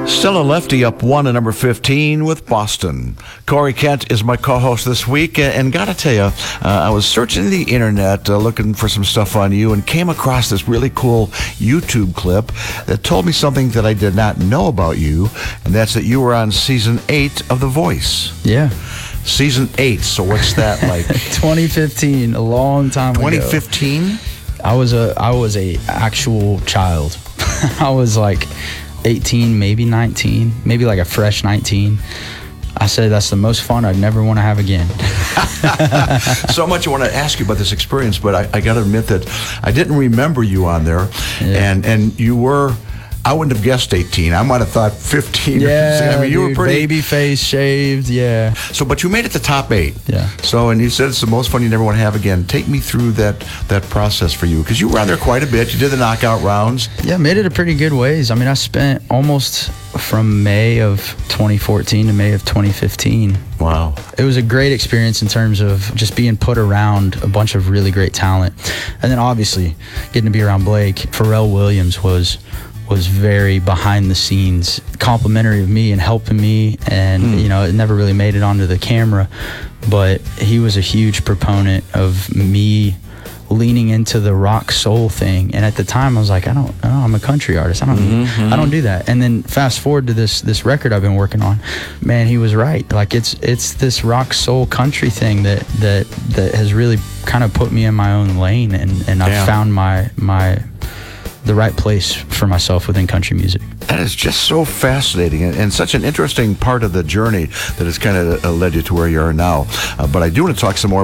Still a lefty, up one at number 15 with Boston. Corey Kent is my co-host this week, and gotta tell you, I was searching the internet looking for some stuff on you and came across this really cool YouTube clip that told me something that I did not know about you, and that's that you were on season 8 of The Voice. Yeah. Season 8, so what's that like? 2015, a long time ago. 2015? I was a actual child. I was like 18, maybe 19, maybe like a fresh 19. I said that's the most fun I'd never want to have again. So much I want to ask you about this experience, but I got to admit that I didn't remember you on there, and you were. I wouldn't have guessed 18. I might have thought 15. Yeah, I mean, you were pretty baby face, shaved. Yeah. So, but you made it to top 8. Yeah. So, and you said it's the most fun you never want to have again. Take me through that process for you, because you were on there quite a bit. You did the knockout rounds. Yeah, made it a pretty good ways. I mean, I spent almost from May of 2014 to May of 2015. Wow. It was a great experience in terms of just being put around a bunch of really great talent, and then obviously getting to be around Blake. Pharrell Williams was very behind the scenes, complimentary of me and helping me, and you know, it never really made it onto the camera, but he was a huge proponent of me leaning into the rock soul thing. And at the time I was like, I'm a country artist. I don't do that. And then fast forward to this record I've been working on, man, he was right. Like it's this rock soul country thing that has really kind of put me in my own lane, and I've found the right place for myself within country music. That is just so fascinating and such an interesting part of the journey that has kind of led you to where you are now. But I do want to talk some more